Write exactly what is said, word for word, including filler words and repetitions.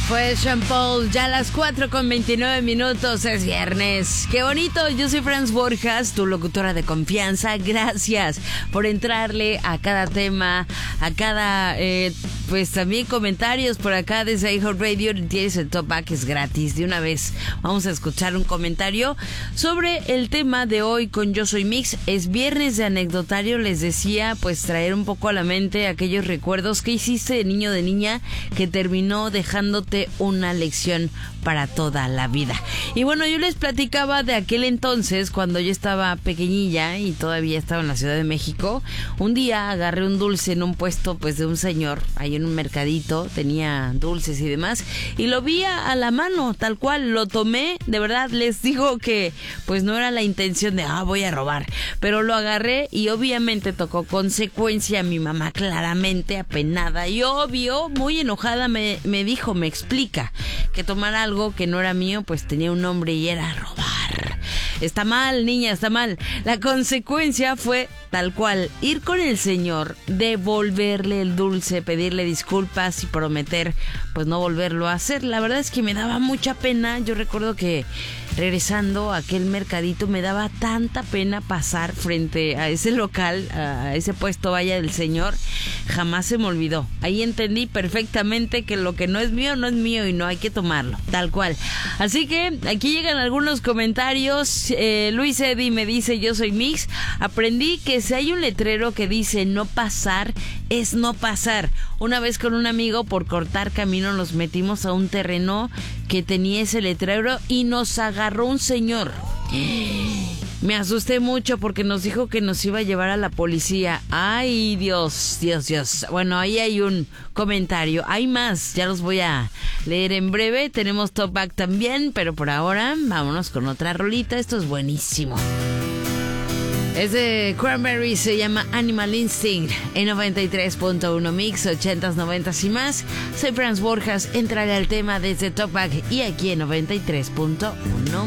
Fue Sean Paul, ya a las cuatro con veintinueve minutos, es viernes. ¡Qué bonito! Yo soy Franz Borjas, tu locutora de confianza. Gracias por entrarle a cada tema, a cada, eh, pues también comentarios por acá desde iHeartRadio. Tienes el Top Back, es gratis. De una vez vamos a escuchar un comentario sobre el tema de hoy con Yo Soy Mix. Es viernes de anecdotario, les decía, pues traer un poco a la mente aquellos recuerdos que hiciste de niño, de niña, que terminó dejándote una lección para toda la vida. Y bueno, yo les platicaba de aquel entonces cuando yo estaba pequeñilla y todavía estaba en la Ciudad de México. Un día agarré un dulce en un puesto pues de un señor ahí en un mercadito, tenía dulces y demás, y lo vi a la mano, tal cual, lo tomé. De verdad les digo que pues no era la intención de ah voy a robar, pero lo agarré y obviamente tocó consecuencia. Mi mamá claramente apenada y obvio muy enojada me, me dijo, me explica que tomar algo que no era mío pues tenía un nombre y era robar. Está mal, niña, está mal. La consecuencia fue tal cual, ir con el señor, devolverle el dulce, pedirle disculpas y prometer pues no volverlo a hacer. La verdad es que me daba mucha pena. Yo recuerdo que regresando a aquel mercadito me daba tanta pena pasar frente a ese local, a ese puesto vaya del señor. Jamás se me olvidó. Ahí entendí perfectamente que lo que no es mío, no es mío y no hay que tomarlo, tal cual. Así que aquí llegan algunos comentarios. eh, Luis Eddy me dice, yo soy Mix, aprendí que si hay un letrero que dice no pasar, es no pasar. Una vez con un amigo, por cortar camino, nos metimos a un terreno que tenía ese letrero y nos agarró un señor. Me asusté mucho porque nos dijo que nos iba a llevar a la policía. Ay, Dios, Dios, Dios. Bueno, ahí hay un comentario. Hay más, ya los voy a leer en breve. Tenemos Top Back también, pero por ahora vámonos con otra rolita. Esto es buenísimo. Es de Cranberry, se llama Animal Instinct en noventa y tres punto uno Mix, ochentas, noventas y más. Soy Franz Borjas, entraré al tema desde Top Back y aquí en noventa y tres punto uno.